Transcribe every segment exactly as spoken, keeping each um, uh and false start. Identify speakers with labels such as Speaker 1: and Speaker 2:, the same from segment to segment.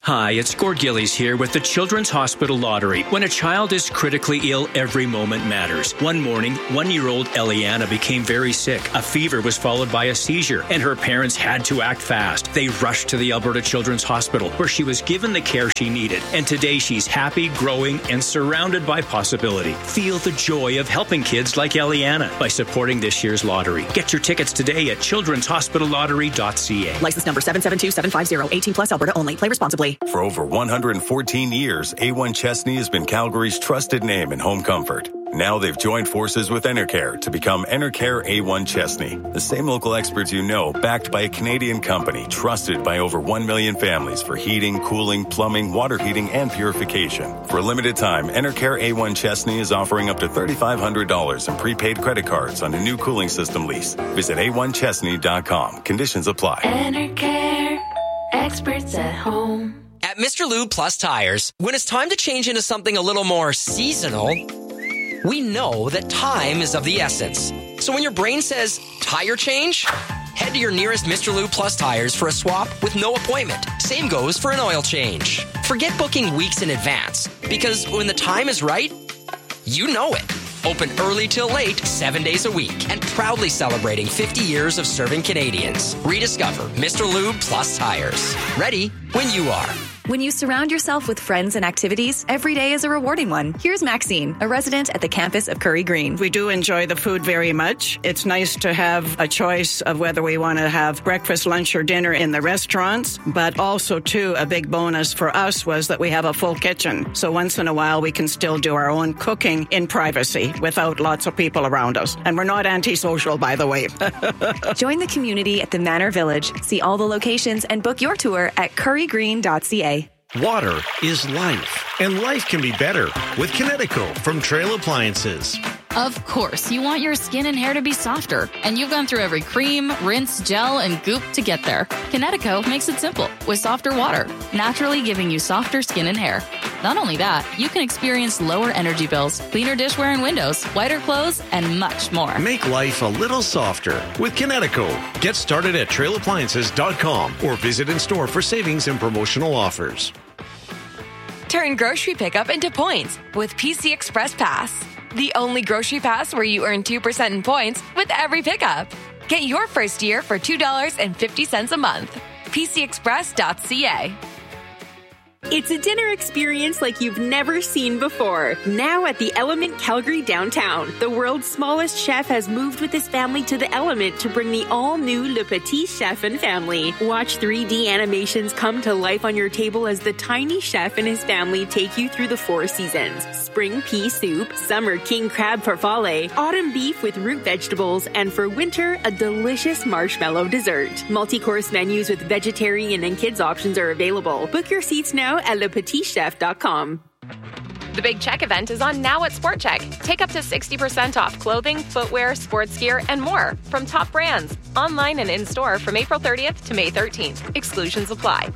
Speaker 1: Hi, it's Gord Gillies here with the Children's Hospital Lottery. When a child is critically ill, every moment matters. One morning, one-year-old Eliana became very sick. A fever was followed by a seizure, and her parents had to act fast. They rushed to the Alberta Children's Hospital, where she was given the care she needed. And today, she's happy, growing, and surrounded by possibility. Feel the joy of helping kids like Eliana by supporting this year's lottery. Get your tickets today at children's hospital lottery dot c a.
Speaker 2: License number seven seven two seven five zero. eighteen plus, Alberta only. Play responsibly.
Speaker 3: For over one hundred fourteen years, A one Chesney has been Calgary's trusted name in home comfort. Now they've joined forces with Enercare to become Enercare A one Chesney. The same local experts you know, backed by a Canadian company, trusted by over one million families for heating, cooling, plumbing, water heating, and purification. For a limited time, Enercare A one Chesney is offering up to three thousand five hundred dollars in prepaid credit cards on a new cooling system lease. Visit a one chesney dot com. Conditions apply.
Speaker 4: Enercare. Experts at home.
Speaker 5: At Mister Lube Plus Tires, when it's time to change into something a little more seasonal, we know that time is of the essence. So when your brain says, tire change, head to your nearest Mister Lube Plus Tires for a swap with no appointment. Same goes for an oil change. Forget booking weeks in advance, because when the time is right, you know it. Open early till late, seven days a week, and proudly celebrating fifty years of serving Canadians. Rediscover Mister Lube Plus Tires. Ready when you are.
Speaker 6: When you surround yourself with friends and activities, every day is a rewarding one. Here's Maxine, a resident at the campus of Curry Green.
Speaker 7: We do enjoy the food very much. It's nice to have a choice of whether we want to have breakfast, lunch, or dinner in the restaurants, but also, too, a big bonus for us was that we have a full kitchen. So once in a while, we can still do our own cooking in privacy without lots of people around us. And we're not antisocial, by the way.
Speaker 6: Join the community at the Manor Village. See all the locations and book your tour at curry green dot c a.
Speaker 8: Water is life, and life can be better with Kinetico from Trail Appliances.
Speaker 9: Of course, you want your skin and hair to be softer, and you've gone through every cream, rinse, gel, and goop to get there. Kinetico makes it simple with softer water, naturally giving you softer skin and hair. Not only that, you can experience lower energy bills, cleaner dishware and windows, whiter clothes, and much more.
Speaker 8: Make life a little softer with Kinetico. Get started at trail appliances dot com or visit in store for savings and promotional offers.
Speaker 10: Turn grocery pickup into points with P C Express Pass. The only grocery pass where you earn two percent in points with every pickup. Get your first year for two dollars and fifty cents a month. P C express dot c a.
Speaker 11: It's a dinner experience like you've never seen before. Now at the Element Calgary downtown, the world's smallest chef has moved with his family to the Element to bring the all-new Le Petit Chef and family. Watch three D animations come to life on your table as the tiny chef and his family take you through the four seasons. Spring pea soup, summer king crab farfalle, autumn beef with root vegetables, and for winter, a delicious marshmallow dessert. Multi-course menus with vegetarian and kids options are available. Book your seats now at le petit chef dot com.
Speaker 12: The Big Check event is on now at Sport Check. Take up to sixty percent off clothing, footwear, sports gear, and more from top brands. Online and in-store from April thirtieth to May thirteenth. Exclusions apply.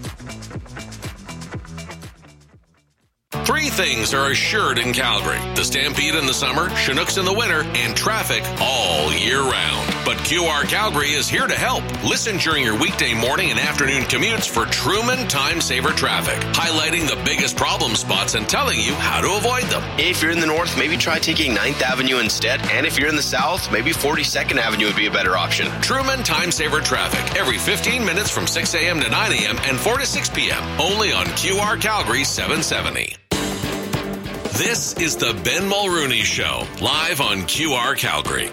Speaker 13: Three things are assured in Calgary: the Stampede in the summer, Chinooks in the winter, and traffic all year round. But Q R Calgary is here to help. Listen during your weekday morning and afternoon commutes for Truman Time Saver Traffic, highlighting the biggest problem spots and telling you how to avoid them.
Speaker 14: If you're in the north, maybe try taking ninth Avenue instead. And if you're in the south, maybe forty-second Avenue would be a better option.
Speaker 13: Truman Time Saver Traffic, every fifteen minutes from six a.m. to nine a.m. and four to six p.m. Only on Q R Calgary seven seventy. This is the Ben Mulrooney Show, live on Q R Calgary.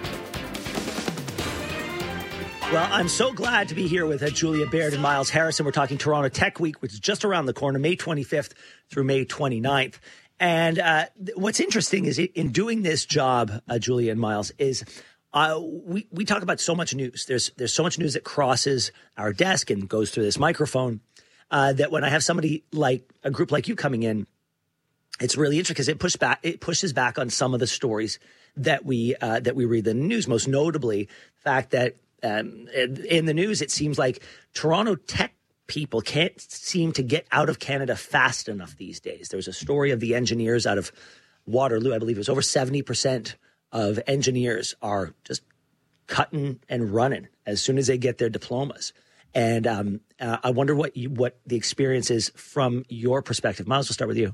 Speaker 15: Well, I'm so glad to be here with uh, Julia Baird and Miles Harrison. We're talking Toronto Tech Week, which is just around the corner, May twenty-fifth through May twenty-ninth. And uh, what's interesting is in doing this job, uh, Julia and Miles, is uh, we, we talk about so much news. There's, there's so much news that crosses our desk and goes through this microphone uh, that when I have somebody like a group like you coming in, it's really interesting because it pushes back. It pushes back on some of the stories that we uh, that we read in the news. Most notably, the fact that um, in the news it seems like Toronto Tech people can't seem to get out of Canada fast enough these days. There was a story of the engineers out of Waterloo. I believe it was over seventy percent of engineers are just cutting and running as soon as they get their diplomas. And um, uh, I wonder what you, what the experience is from your perspective. Miles, we'll start with you.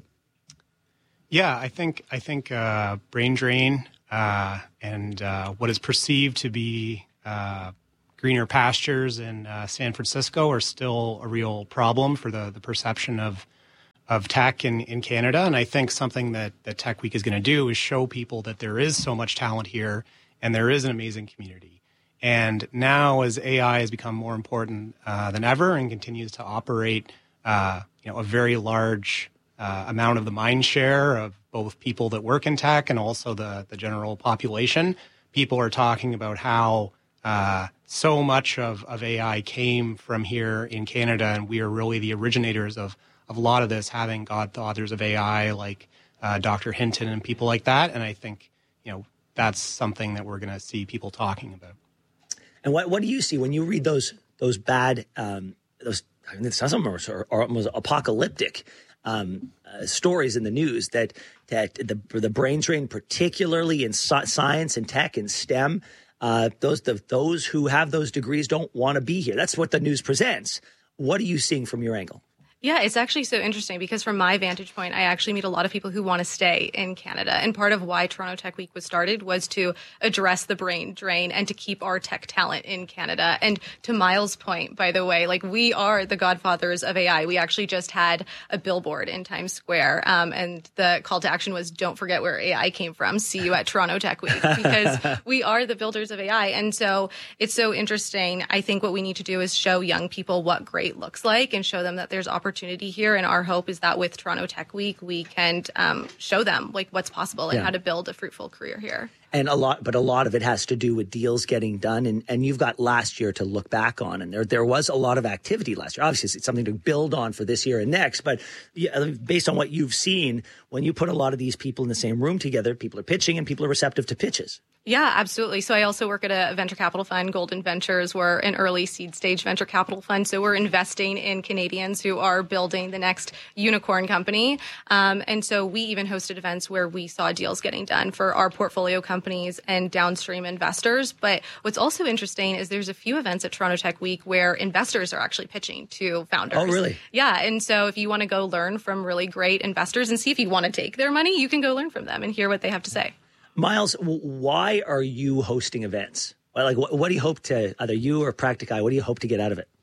Speaker 16: Yeah, I think I think uh, brain drain uh, and uh, what is perceived to be uh, greener pastures in uh, San Francisco are still a real problem for the, the perception of of tech in, in Canada. And I think something that, that Tech Week is going to do is show people that there is so much talent here and there is an amazing community. And now as A I has become more important uh, than ever and continues to operate uh, you know, a very large uh, amount of the mind share of both people that work in tech and also the, the general population, people are talking about how uh, so much of, of A I came from here in Canada, and we are really the originators of of a lot of this, having godfathers of A I like uh, Doctor Hinton and people like that. And I think, you know, that's something that we're going to see people talking about.
Speaker 15: And what what do you see when you read those those bad, um, those, I mean, some of them are, are almost apocalyptic um, uh, stories in the news that, that the, the brain drain, particularly in so- science and tech and STEM, uh, those, the, those who have those degrees don't want to be here. That's what the news presents. What are you seeing from your angle?
Speaker 17: Yeah, it's actually so interesting because from my vantage point, I actually meet a lot of people who want to stay in Canada. And part of why Toronto Tech Week was started was to address the brain drain and to keep our tech talent in Canada. And to Miles' point, by the way, like we are the godfathers of A I. We actually just had a billboard in Times Square. Um, and the call to action was don't forget where A I came from. See you at Toronto Tech Week, because we are the builders of A I. And so it's so interesting. I think what we need to do is show young people what great looks like and show them that there's opportunity opportunity here. And our hope is that with Toronto Tech Week, we can um, show them like what's possible and
Speaker 15: Yeah.
Speaker 17: how to build a fruitful career here.
Speaker 15: And a lot, but a lot of it has to do with deals getting done. And, and you've got last year to look back on. And there, there was a lot of activity last year. Obviously, it's something to build on for this year and next. But yeah, based on what you've seen, when you put a lot of these people in the same room together, people are pitching and people are receptive to pitches.
Speaker 17: Yeah, absolutely. So I also work at a venture capital fund, Golden Ventures. We're an early seed stage venture capital fund. So we're investing in Canadians who are building the next unicorn company. Um, and so we even hosted events where we saw deals getting done for our portfolio companies and downstream investors. But what's also interesting is there's a few events at Toronto Tech Week where investors are actually pitching to founders.
Speaker 15: Oh, really?
Speaker 17: Yeah. And so if you want to go learn from really great investors and see if you want to take their money, you can go learn from them and hear what they have to say.
Speaker 15: Miles, w- why are you hosting events? Well, Like, what, what do you hope to, either you or Practici, what do you hope to get out of it?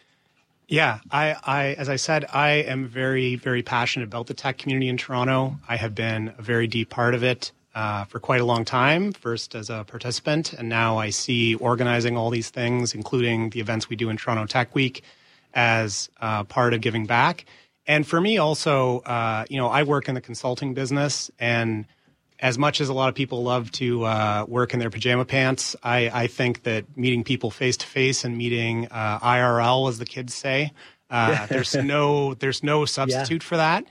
Speaker 16: Yeah, I, I, as I said, I am very, very passionate about the tech community in Toronto. I have been a very deep part of it uh, for quite a long time, first as a participant, and now I see organizing all these things, including the events we do in Toronto Tech Week, as uh, part of giving back. And for me also, uh, you know, I work in the consulting business, and as much as a lot of people love to uh, work in their pajama pants, I, I think that meeting people face to face and meeting uh, I R L, as the kids say, uh, there's no there's no substitute yeah. for that.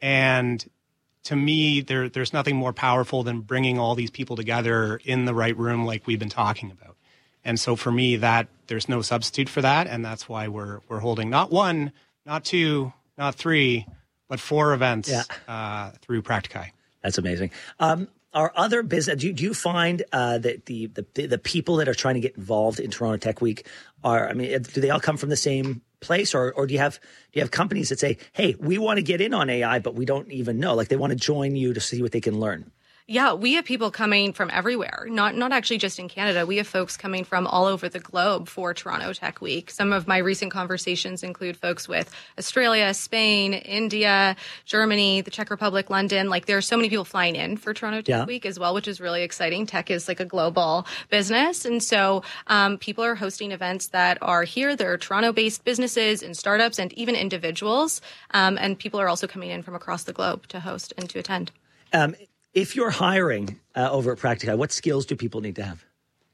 Speaker 16: And to me, there there's nothing more powerful than bringing all these people together in the right room, like we've been talking about. And so for me, that there's no substitute for that, and that's why we're we're holding not one, not two, not three, but four events yeah. uh, through Practici.
Speaker 15: That's amazing. Um, are other business? Do you, do you find uh, that the, the the people that are trying to get involved in Toronto Tech Week are? I mean, do they all come from the same place, or or do you have do you have companies that say, "Hey, we want to get in on A I, but we don't even know"? Like they want to join you to see what they can learn.
Speaker 17: Yeah, we have people coming from everywhere, not not actually just in Canada. We have folks coming from all over the globe for Toronto Tech Week. Some of my recent conversations include folks with Australia, Spain, India, Germany, the Czech Republic, London. Like there are so many people flying in for Toronto Tech
Speaker 15: Yeah.
Speaker 17: Week as well, which is really exciting. Tech is like a global business. And so um, people are hosting events that are here. There are Toronto-based businesses and startups and even individuals. Um, and people are also coming in from across the globe to host and to attend.
Speaker 15: Um, if you're hiring uh, over at Practici, what skills do people need to have?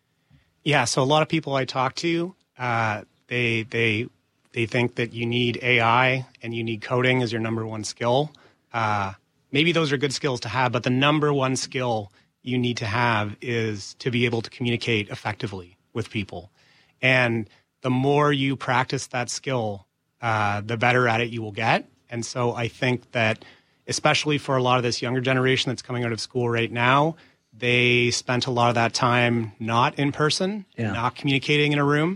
Speaker 16: Yeah, so a lot of people I talk to, uh, they they they think that you need A I and you need coding as your number one skill. Uh, maybe those are good skills to have, but the number one skill you need to have is to be able to communicate effectively with people. And the more you practice that skill, uh, the better at it you will get. And so I think that especially for a lot of this younger generation that's coming out of school right now, they spent a lot of that time not in person,
Speaker 15: Yeah.
Speaker 16: not communicating in a room.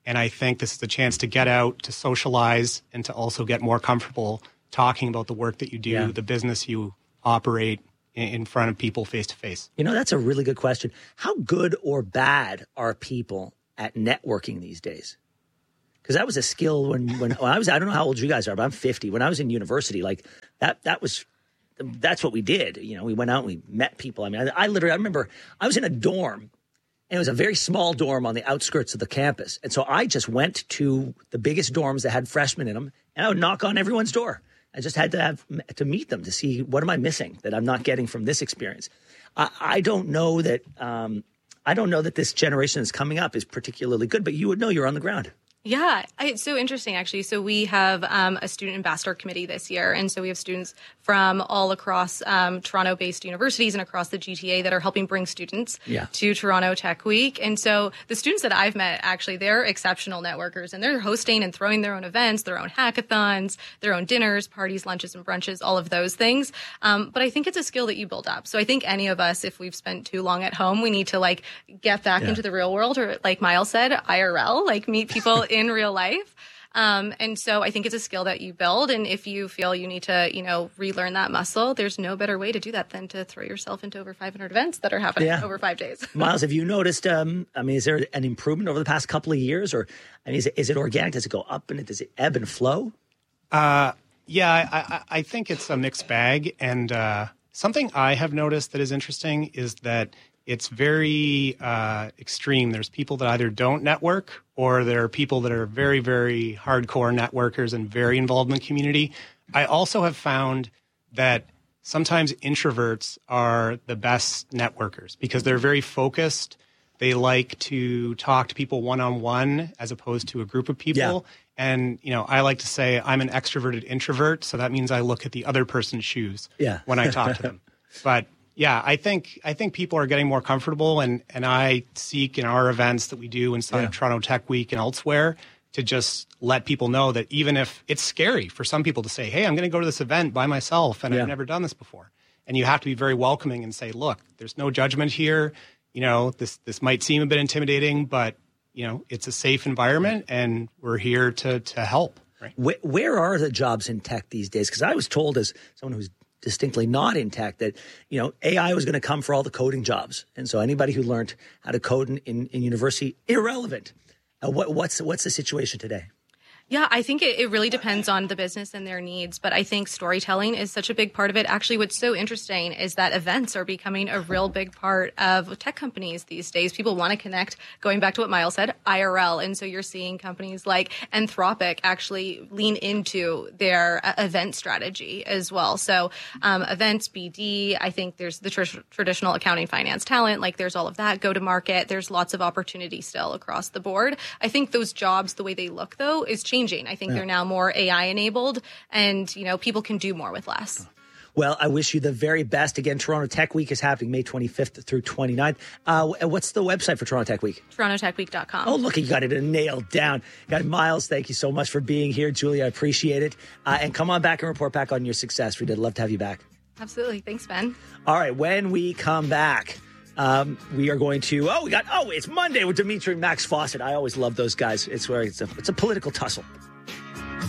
Speaker 16: And I think this is a chance to get out, to socialize, and to also get more comfortable talking about the work that you do, yeah. the business you operate in, in front of people face to face.
Speaker 15: You know, that's a really good question. How good or bad are people at networking these days? Because that was a skill when, when, when I was, I don't know how old you guys are, but I'm fifty. When I was in university, like that, that was, that's what we did. You know, we went out and we met people. I mean, I, I literally, I remember I was in a dorm, and it was a very small dorm on the outskirts of the campus. And so I just went to the biggest dorms that had freshmen in them, and I would knock on everyone's door. I just had to have to meet them to see what am I missing that I'm not getting from this experience. I, I don't know that, um, I don't know that this generation that's coming up is particularly good, but you would know you're on the ground.
Speaker 17: Yeah, it's so interesting, actually. So we have um, a student ambassador committee this year. And so we have students from all across um, Toronto-based universities and across the G T A that are helping bring students yeah. to Toronto Tech Week. And so the students that I've met, actually, they're exceptional networkers. And they're hosting and throwing their own events, their own hackathons, their own dinners, parties, lunches, and brunches, all of those things. Um, but I think it's a skill that you build up. So I think any of us, if we've spent too long at home, we need to, like, get back yeah. into the real world. Or, like Miles said, I R L, like, meet people in real life. Um, and so I think it's a skill that you build. And if you feel you need to, you know, relearn that muscle, there's no better way to do that than to throw yourself into over five hundred events that are happening yeah. over five days.
Speaker 15: Miles, have you noticed, um, I mean, is there an improvement over the past couple of years? Or I mean, is it, is it organic? Does it go up and does it ebb and flow?
Speaker 16: Uh, yeah, I, I, I think it's a mixed bag. And uh, something I have noticed that is interesting is that it's very uh, extreme. There's people that either don't network, or there are people that are very, very hardcore networkers and very involved in the community. I also have found that sometimes introverts are the best networkers because they're very focused. They like to talk to people one-on-one as opposed to a group of people. Yeah. And, you know, I like to say I'm an extroverted introvert, so that means I look at the other person's shoes yeah. when I talk to them. But yeah, I think I think people are getting more comfortable, and, and I seek in our events that we do inside yeah. of Toronto Tech Week and elsewhere to just let people know that even if it's scary for some people to say, hey, I'm going to go to this event by myself and yeah. I've never done this before. And you have to be very welcoming and say, look, there's no judgment here. You know, this this might seem a bit intimidating, but, you know, it's a safe environment and we're here to to help. Right?
Speaker 15: Where, where are the jobs in tech these days? Because I was told as someone who's distinctly not in tech that, you know, A I was going to come for all the coding jobs. And so anybody who learned how to code in, in, in university, irrelevant. Uh, what, what's what's the situation today?
Speaker 17: Yeah, I think it, it really depends on the business and their needs. But I think storytelling is such a big part of it. Actually, what's so interesting is that events are becoming a real big part of tech companies these days. People want to connect, going back to what Miles said, I R L. And so you're seeing companies like Anthropic actually lean into their uh, event strategy as well. So um, events, B D, I think there's the tr- traditional accounting, finance, talent, like there's all of that, go to market. There's lots of opportunity still across the board. I think those jobs, the way they look, though, is changing. I think yeah. they're now more A I enabled, and, you know, people can do more with less.
Speaker 15: Well, I wish you the very best. Again, Toronto Tech Week is happening May twenty-fifth through twenty-ninth. Uh, what's the website for Toronto Tech Week?
Speaker 17: Toronto Tech Week dot com.
Speaker 15: Oh, look, you got it nailed down. Got it. Miles, thank you so much for being here. Julia, I appreciate it. Uh, and come on back and report back on your success. We'd love to have you back.
Speaker 17: Absolutely. Thanks, Ben.
Speaker 15: All right, when we come back, Um, we are going to, oh, we got, oh, it's Monday with Dimitri and Max Fawcett. I always love those guys. It's where it's a, it's a political tussle.